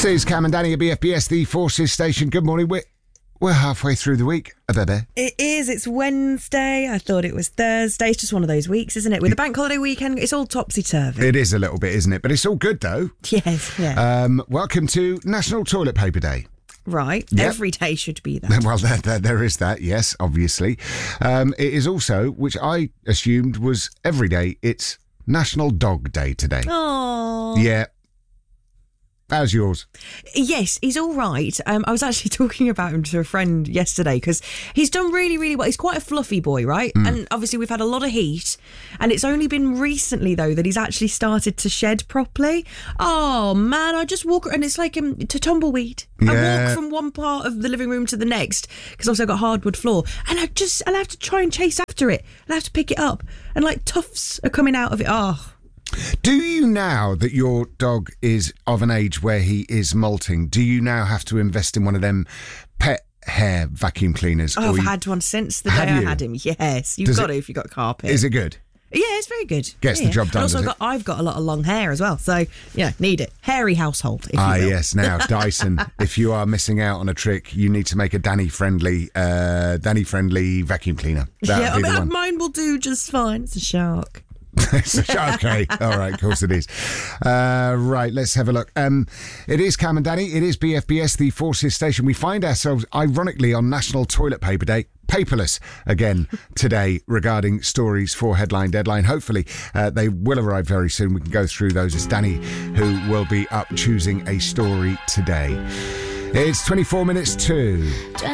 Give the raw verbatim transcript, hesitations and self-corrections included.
This is Cam and Danny at B F B S, the Forces Station. Good morning. We're, we're halfway through the week. A bebe. It is. It's Wednesday. I thought it was Thursday. It's just one of those weeks, isn't it? With the bank holiday weekend, it's all topsy-turvy. It is a little bit, isn't it? But it's all good, though. Yes, yeah. Um, welcome to National Toilet Paper Day. Right. Yep. Every day should be that. Well, there, there, there is that, yes, obviously. Um, it is also, which I assumed was every day, it's National Dog Day today. Oh. Yeah. How's yours? Yes, he's all right. Um, I was actually talking about him to a friend yesterday because he's done really, really well. He's quite a fluffy boy, right? Mm. And obviously we've had a lot of heat. And it's only been recently, though, that he's actually started to shed properly. Oh, man, I just walk and it's like um, to tumbleweed. Yeah. I walk from one part of the living room to the next because also I've got hardwood floor. And I just, I'll have to try and chase after it. I'll have to pick it up. And like tufts are coming out of it. Oh, do you, now that your dog is of an age where he is molting, do you now have to invest in one of them pet hair vacuum cleaners? Oh, I've you... had one since the day I had him. Yes, you've Does got it... to if you've got carpet. Is it good? Yeah, it's very good. Gets yeah, the job done. And also, does got, it? I've got a lot of long hair as well, so yeah, need it. Hairy household. If ah, you will. Yes. Now, Dyson. If you are missing out on a trick, you need to make a Danny-friendly, uh, Danny-friendly vacuum cleaner. That'll yeah, be I the mean, one. mine will do just fine. It's a shark. Okay, all right, of course it is. Uh, right, let's have a look. Um, it is Cam and Danny. It is B F B S, the Forces Station. We find ourselves, ironically, on National Toilet Paper Day. Paperless again today regarding stories for Headline Deadline. Hopefully uh, they will arrive very soon. We can go through those. It's Danny who will be up choosing a story today. It's twenty-four minutes to...